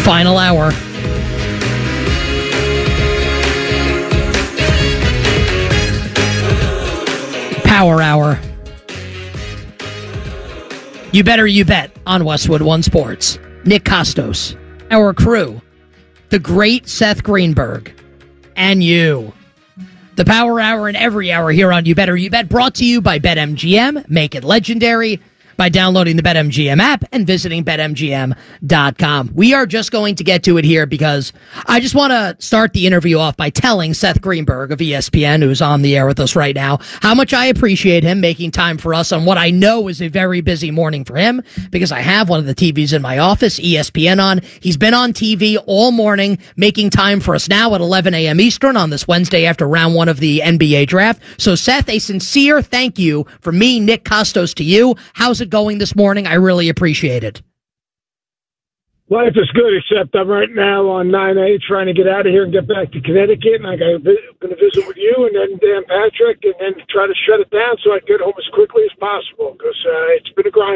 Final hour. Power hour. You better you bet on Westwood One Sports. Nick Costos, our crew, the great Seth Greenberg, and you. The Power Hour and every hour here on You Better You Bet, brought to you by BetMGM. Make it legendary by downloading the BetMGM app and visiting BetMGM.com. We are just going to get to it here because I just want to start the interview off by telling Seth Greenberg of ESPN, who's on the air with us right now, how much I appreciate him making time for us on what I know is a very busy morning for him, because I have one of the TVs in my office, ESPN on. He's been on TV all morning, making time for us now at 11 a.m. Eastern on this Wednesday after round one of the NBA draft. So, Seth, a sincere thank you from me, Nick Costos, to you. How's it going this morning? I really appreciate it. Life is good, except I'm right now on 9A trying to get out of here and get back to Connecticut, and I'm going to visit with you and then Dan Patrick, and then try to shut it down so I can get home as quickly as possible, because it's been a grind.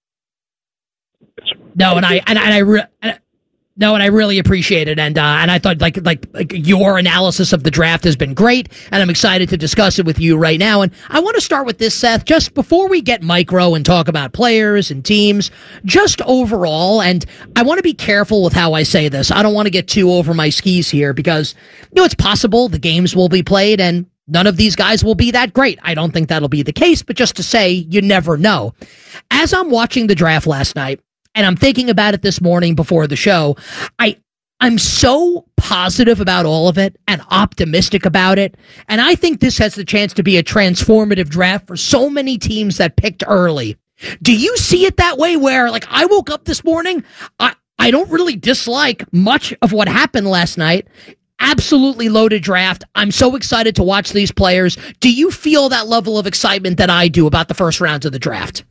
I really appreciate it, and I thought like your analysis of the draft has been great, and I'm excited to discuss it with you right now. And I want to start with this, Seth, just before we get micro and talk about players and teams, just overall. And I want to be careful with how I say this. I don't want to get too over my skis here, because it's possible the games will be played and none of these guys will be that great. I don't think that'll be the case, but just to say, you never know. As I'm watching the draft last night, and I'm thinking about it this morning before the show, I'm so positive about all of it and optimistic about it. And I think this has the chance to be a transformative draft for so many teams that picked early. Do you see it that way, where, like, I woke up this morning, I don't really dislike much of what happened last night. Absolutely loaded draft. I'm so excited to watch these players. Do you feel that level of excitement that I do about the first rounds of the draft?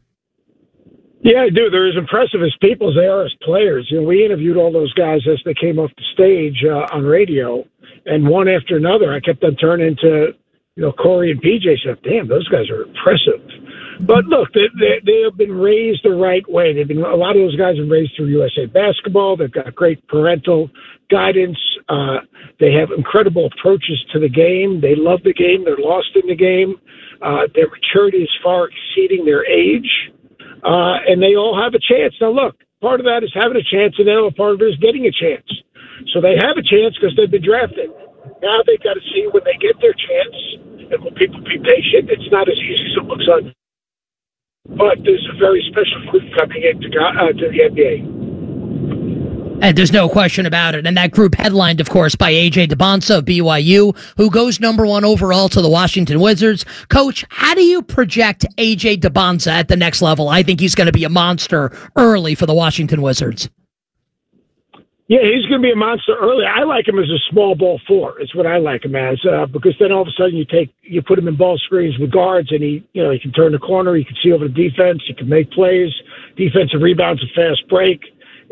Yeah, I do. They're as impressive as people as they are as players. We interviewed all those guys as they came off the stage on radio, and one after another, I kept on turning to, Corey and PJ. Said, "Damn, those guys are impressive." But look, they have been raised the right way. A lot of those guys have been raised through USA Basketball. They've got great parental guidance. They have incredible approaches to the game. They love the game. They're lost in the game. Their maturity is far exceeding their age. And they all have a chance. Now, look, part of that is having a chance, and the other part of it is getting a chance. So they have a chance because they've been drafted. Now they've got to see when they get their chance, and will people be patient. It's not as easy as it looks on. But there's a very special group coming into the NBA. And there's no question about it. And that group headlined, of course, by A.J. Debonsa of BYU, who goes number 1 overall to the Washington Wizards. Coach, how do you project A.J. Debonsa at the next level? I think he's going to be a monster early for the Washington Wizards. Yeah, he's going to be a monster early. I like him as a small ball 4. It's what I like him as, because then all of a sudden you put him in ball screens with guards, and he can turn the corner, he can see over the defense, he can make plays, defensive rebounds, a fast break.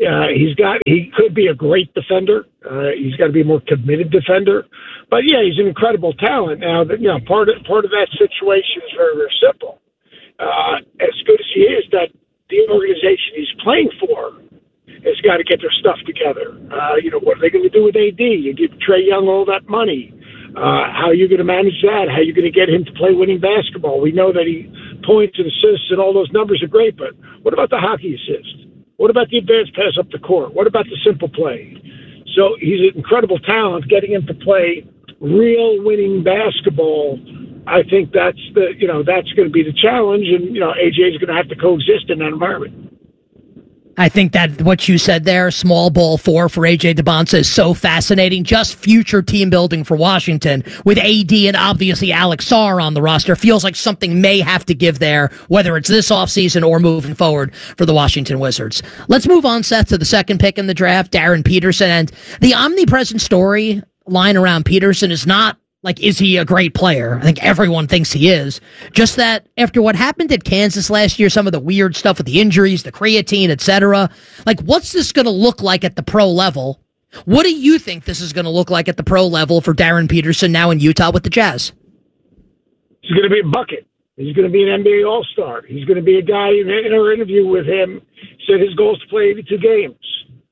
He could be a great defender. He's got to be a more committed defender. But yeah, he's an incredible talent. Now, part of that situation is very, very simple. As good as he is, that the organization he's playing for has got to get their stuff together. What are they going to do with AD? You give Trae Young all that money. How are you going to manage that? How are you going to get him to play winning basketball? We know that he points and assists and all those numbers are great, but what about the hockey assist? What about the advanced pass up the court? What about the simple play? So he's an incredible talent. Getting him to play real winning basketball, I think that's that's going to be the challenge. And AJ is going to have to coexist in that environment. I think that what you said there, small ball 4 for A.J. Debonsa, is so fascinating. Just future team building for Washington with AD and obviously Alex Sarr on the roster. Feels like something may have to give there, whether it's this offseason or moving forward for the Washington Wizards. Let's move on, Seth, to the second pick in the draft, Darren Peterson. And the omnipresent story line around Peterson is not like, is he a great player? I think everyone thinks he is. Just that after what happened at Kansas last year, some of the weird stuff with the injuries, the creatine, etc. Like, what's this going to look like at the pro level? What do you think this is going to look like at the pro level for Darren Peterson now in Utah with the Jazz? He's going to be a bucket. He's going to be an NBA All-Star. He's going to be a guy, in our interview with him, said his goal is to play 82 games.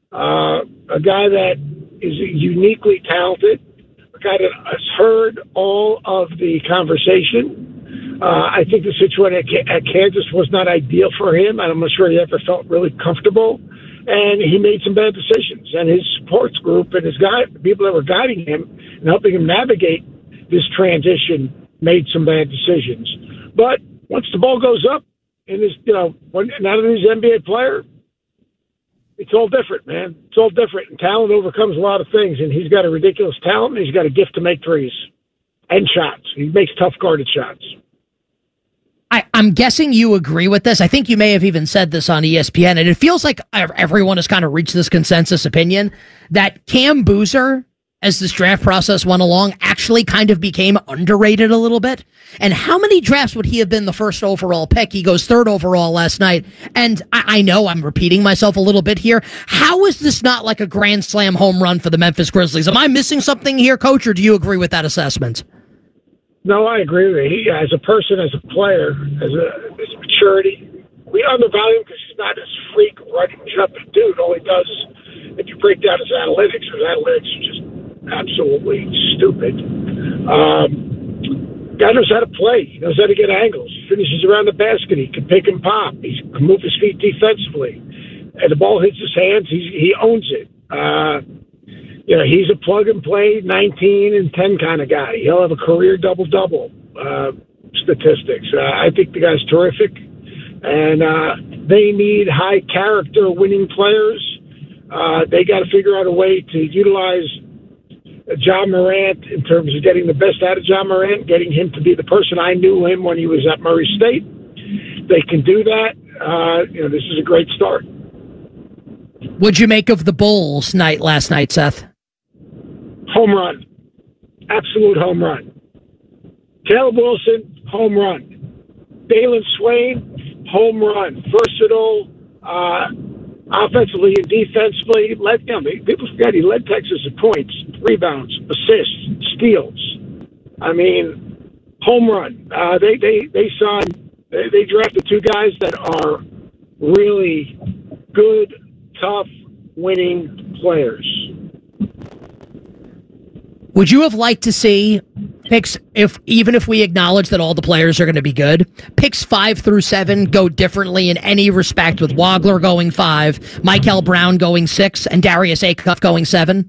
a guy that is uniquely talented, a guy that has heard all of the conversation. I think the situation at Kansas was not ideal for him. I'm not sure he ever felt really comfortable. And he made some bad decisions. And his sports group and the people that were guiding him and helping him navigate this transition made some bad decisions. But once the ball goes up, and now that he's an NBA player, it's all different, man. It's all different. And talent overcomes a lot of things. And he's got a ridiculous talent, and he's got a gift to make threes and shots. He makes tough guarded shots. I'm guessing you agree with this. I think you may have even said this on ESPN, and it feels like everyone has kind of reached this consensus opinion that Cam Boozer, as this draft process went along, actually kind of became underrated a little bit. And how many drafts would he have been the first overall pick? He goes third overall last night. And I know I'm repeating myself a little bit here. How is this not like a grand slam home run for the Memphis Grizzlies? Am I missing something here, Coach, or do you agree with that assessment? No, I agree with you. He, as a person, as a player, as maturity, we undervalue him because he's not this freak running, jumping dude. All he does, if you break down his analytics are just absolutely stupid. Guy knows how to play. He knows how to get angles. He finishes around the basket. He can pick and pop. He can move his feet defensively. And the ball hits his hands, he owns it. He's a plug-and-play 19 and 10 kind of guy. He'll have a career double-double statistics. I think the guy's terrific, and they need high-character winning players. They got to figure out a way to utilize Ja Morant in terms of getting the best out of Ja Morant, getting him to be the person I knew him when he was at Murray State. They can do that. This is a great start. What'd you make of the Bulls night last night, Seth? Home run. Absolute home run. Caleb Wilson, home run. Dalen Swain, home run. Versatile, offensively and defensively. People forget he led Texas in points, rebounds, assists, steals. I mean, home run. They drafted two guys that are really good, tough, winning players. Would you have liked to see picks, even if we acknowledge that all the players are going to be good, picks 5 through 7 go differently in any respect, with Wagler going 5, Michael Brown going 6, and Darius Acuff going 7?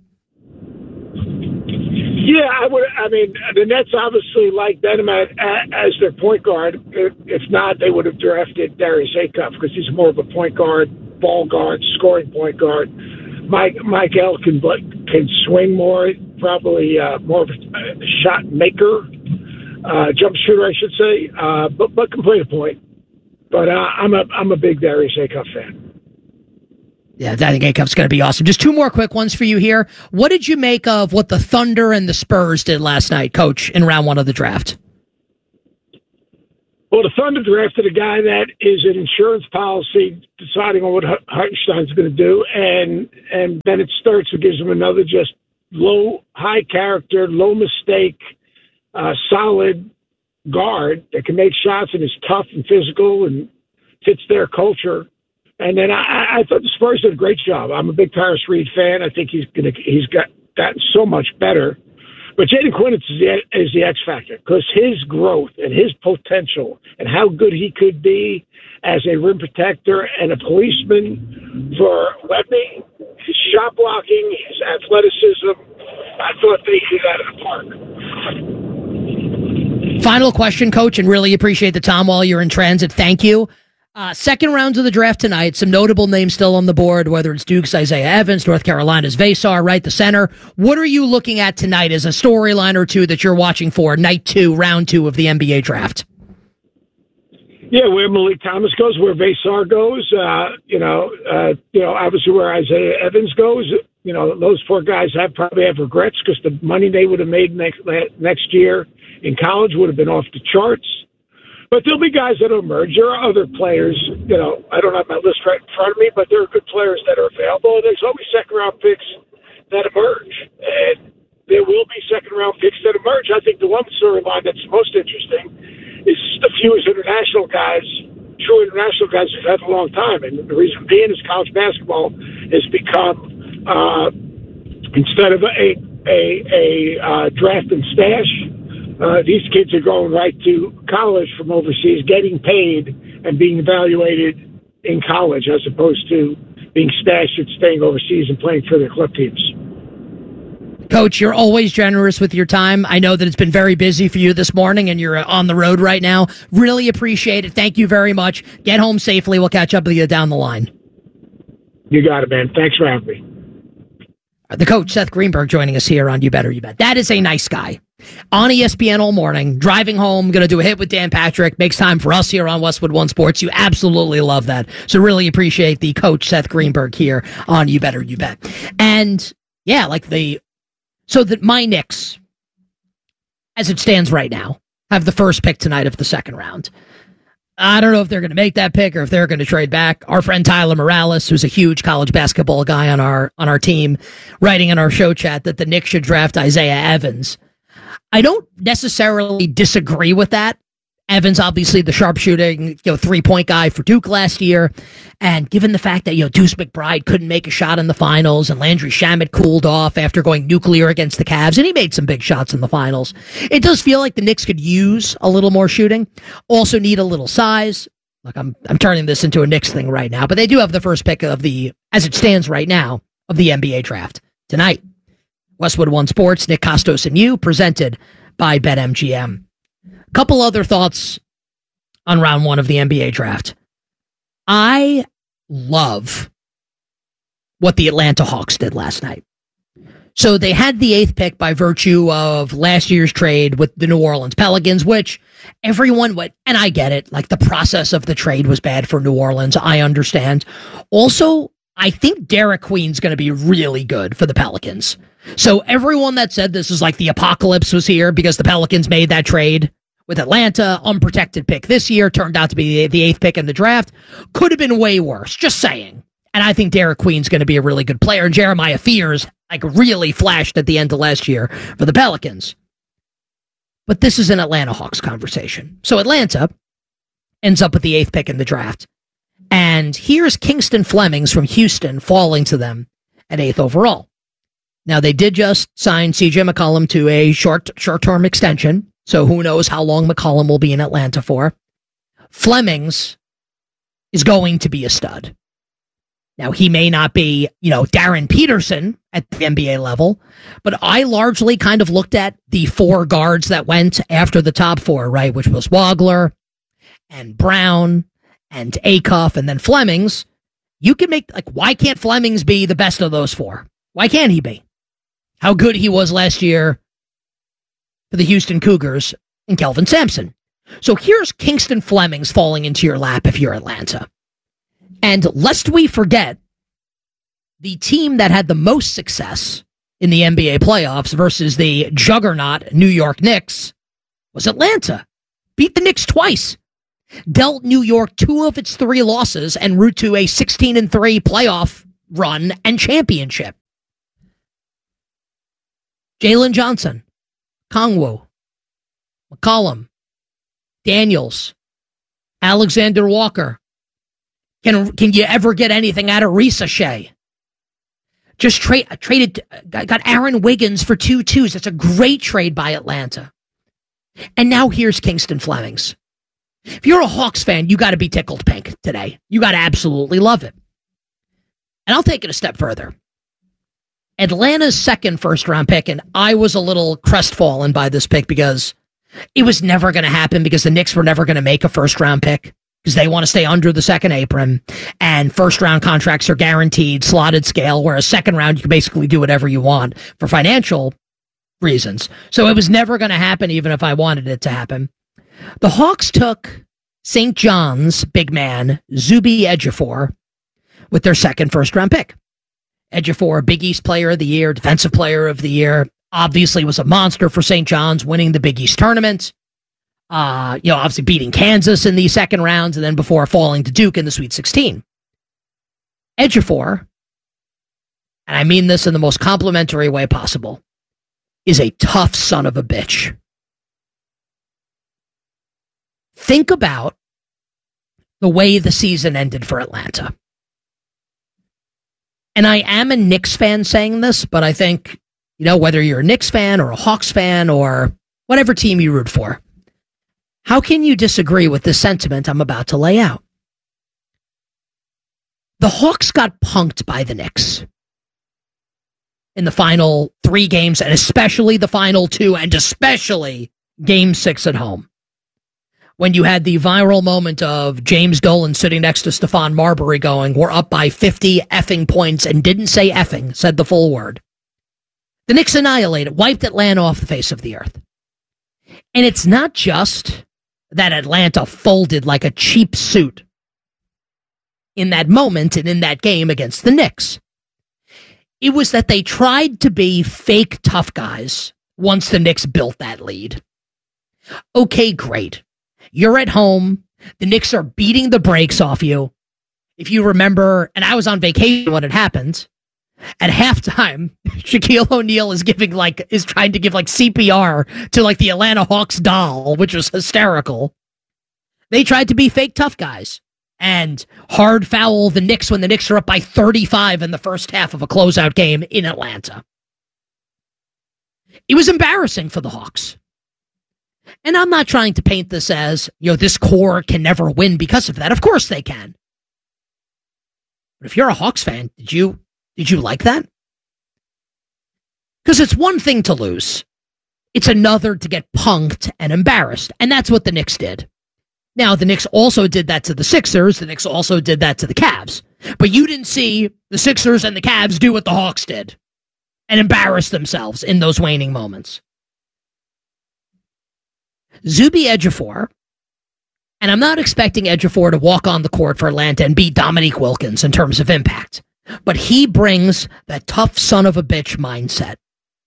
Yeah, I would. I mean, the Nets obviously like Benham as their point guard. If not, they would have drafted Darius Acuff because he's more of a point guard, ball guard, scoring point guard. Michael can swing more, probably more of a shot maker, jump shooter, I should say. But can play the point. But I'm a big Darius Acuff fan. Yeah, I think Acuff's going to be awesome. Just 2 more quick ones for you here. What did you make of what the Thunder and the Spurs did last night, Coach, in round 1 of the draft? Well, the Thunder drafted a guy that is an insurance policy deciding on what Hartenstein's going to do, and Bennett Sturtz, who gives him another just high character, low mistake, solid guard that can make shots and is tough and physical and fits their culture. And then I thought the Spurs did a great job. I'm a big Tyrese Reed fan. I think he's gotten so much better. But Jaden Quinn is the X factor because his growth and his potential and how good he could be as a rim protector and a policeman for Webby, his shot blocking, his athleticism, I thought they hit out of the park. Final question, Coach, and really appreciate the time while you're in transit. Thank you. Second rounds of the draft tonight, some notable names still on the board, whether it's Duke's Isaiah Evans, North Carolina's Vesar, right, the center. What are you looking at tonight as a storyline or two that you're watching for night 2, round 2 of the NBA draft? Yeah, where Malik Thomas goes, where Vesar goes, obviously where Isaiah Evans goes. Those 4 guys probably have regrets because the money they would have made next year in college would have been off the charts. But there'll be guys that will emerge. There are other players, I don't have my list right in front of me, but there are good players that are available. There's always second-round picks that emerge. And, there will be second-round picks that emerge. I think the one storyline that's most interesting is the fewest international guys, true international guys we've had for a long time. And the reason being is college basketball has become, instead of a draft and stash, these kids are going right to college from overseas, getting paid and being evaluated in college as opposed to being stashed and staying overseas and playing for their club teams. Coach, you're always generous with your time. I know that it's been very busy for you this morning and you're on the road right now. Really appreciate it. Thank you very much. Get home safely. We'll catch up with you down the line. You got it, man. Thanks for having me. The coach, Seth Greenberg, joining us here on You Better You Bet. That is a nice guy. On ESPN all morning, driving home, going to do a hit with Dan Patrick, makes time for us here on Westwood One Sports. You absolutely love that. So really appreciate the coach, Seth Greenberg, here on You Better You Bet. And yeah, my Knicks, as it stands right now, have the first pick tonight of the second round. I don't know if they're going to make that pick or if they're going to trade back. Our friend Tyler Morales, who's a huge college basketball guy on our team, writing in our show chat that the Knicks should draft Isaiah Evans. I don't necessarily disagree with that. Evans, obviously the sharpshooting, 3-point guy for Duke last year. And given the fact that, Deuce McBride couldn't make a shot in the finals and Landry Shamet cooled off after going nuclear against the Cavs, and he made some big shots in the finals, it does feel like the Knicks could use a little more shooting. Also need a little size. Look, I'm turning this into a Knicks thing right now, but they do have the first pick as it stands right now, of the NBA draft tonight. Westwood One Sports, Nick Costos and you, presented by BetMGM. Couple other thoughts on round one of the NBA draft. I love what the Atlanta Hawks did last night. So they had the 8th pick by virtue of last year's trade with the New Orleans Pelicans, which everyone went, and I get it, like the process of the trade was bad for New Orleans. I understand. Also, I think Derek Queen's going to be really good for the Pelicans. So everyone that said this is like the apocalypse was here because the Pelicans made that trade with Atlanta, unprotected pick this year, turned out to be the 8th pick in the draft, could have been way worse, just saying. And I think Derek Queen's going to be a really good player. And Jeremiah Fears, really flashed at the end of last year for the Pelicans. But this is an Atlanta Hawks conversation. So Atlanta ends up with the 8th pick in the draft. And here's Kingston Flemings from Houston falling to them at 8th overall. Now, they did just sign CJ McCollum to a short-term extension. So who knows how long McCollum will be in Atlanta for. Flemings is going to be a stud. Now, he may not be, Darren Peterson at the NBA level, but I largely kind of looked at the 4 guards that went after the top 4, right, which was Wagler and Brown and Acuff and then Flemings. You can make, why can't Flemings be the best of those 4? Why can't he be? How good he was last year for the Houston Cougars and Kelvin Sampson. So here's Kingston Flemings falling into your lap if you're Atlanta. And lest we forget, the team that had the most success in the NBA playoffs versus the juggernaut New York Knicks was Atlanta. Beat the Knicks twice. Dealt New York 2 of its 3 losses en route to a 16-3 playoff run and championship. Jalen Johnson, Kongwu, McCollum, Daniels, Alexander Walker. Can you ever get anything out of Risa Shea? Just got Aaron Wiggins for 2 2s. That's a great trade by Atlanta. And now here's Kingston Flemings. If you're a Hawks fan, you got to be tickled pink today. You got to absolutely love it. And I'll take it a step further. Atlanta's 2nd first-round pick, and I was a little crestfallen by this pick because it was never going to happen because the Knicks were never going to make a first-round pick because they want to stay under the second apron, and first-round contracts are guaranteed, slotted scale, whereas second round, you can basically do whatever you want for financial reasons. So it was never going to happen even if I wanted it to happen. The Hawks took St. John's big man, Zuby Ejiofor, with their 2nd first-round pick. Ejiofor, Big East Player of the Year, Defensive Player of the Year, obviously was a monster for St. John's, winning the Big East tournament. Obviously beating Kansas in the second rounds and then before falling to Duke in the Sweet 16. Ejiofor, and I mean this in the most complimentary way possible, is a tough son of a bitch. Think about the way the season ended for Atlanta. And I am a Knicks fan saying this, but I think, whether you're a Knicks fan or a Hawks fan or whatever team you root for, how can you disagree with this sentiment I'm about to lay out? The Hawks got punked by the Knicks in the final 3 games, and especially the final 2, and especially Game 6 at home. When you had the viral moment of James Dolan sitting next to Stephon Marbury going, "We're up by 50 effing points," and didn't say effing, said the full word. The Knicks annihilated, wiped Atlanta off the face of the earth. And it's not just that Atlanta folded like a cheap suit in that moment and in that game against the Knicks. It was that they tried to be fake tough guys once the Knicks built that lead. Okay, great. You're at home. The Knicks are beating the brakes off you. If you remember, and I was on vacation when it happened, at halftime, Shaquille O'Neal is trying to give CPR to the Atlanta Hawks doll, which was hysterical. They tried to be fake tough guys and hard foul the Knicks when the Knicks are up by 35 in the first half of a closeout game in Atlanta. It was embarrassing for the Hawks. And I'm not trying to paint this as, this core can never win because of that. Of course they can. But if you're a Hawks fan, did you like that? Because it's one thing to lose. It's another to get punked and embarrassed. And that's what the Knicks did. Now, the Knicks also did that to the Sixers. The Knicks also did that to the Cavs. But you didn't see the Sixers and the Cavs do what the Hawks did and embarrass themselves in those waning moments. Zuby Ejiofor, and I'm not expecting Ejiofor to walk on the court for Atlanta and beat Dominique Wilkins in terms of impact, but he brings that tough son of a bitch mindset.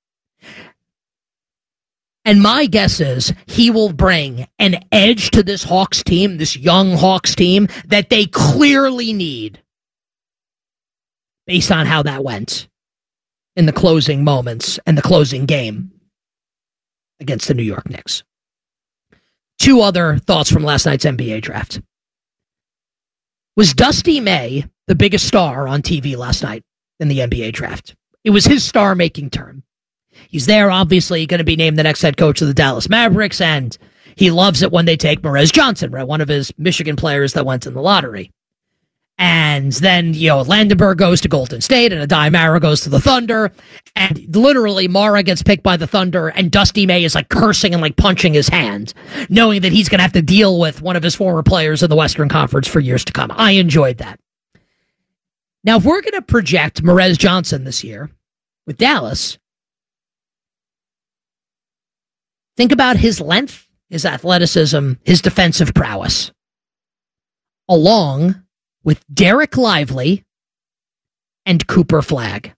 And my guess is he will bring an edge to this Hawks team, this young Hawks team, that they clearly need based on how that went in the closing moments and the closing game against the New York Knicks. 2 other thoughts from last night's NBA draft. Was Dusty May the biggest star on TV last night in the NBA draft? It was his star-making turn. He's there, obviously, going to be named the next head coach of the Dallas Mavericks, and he loves it when they take Morez Johnson, right? One of his Michigan players that went in the lottery. And then, Landenberg goes to Golden State, and Adai Mara goes to the Thunder, and literally Mara gets picked by the Thunder, and Dusty May is cursing and punching his hand, knowing that he's going to have to deal with one of his former players in the Western Conference for years to come. I enjoyed that. Now, if we're going to project Morez Johnson this year with Dallas, think about his length, his athleticism, his defensive prowess, along with Derek Lively and Cooper Flagg.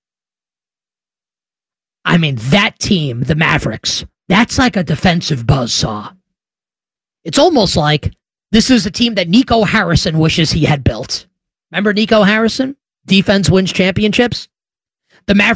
I mean, that team, the Mavericks, that's like a defensive buzzsaw. It's almost like this is a team that Nico Harrison wishes he had built. Remember Nico Harrison? Defense wins championships. The Mavericks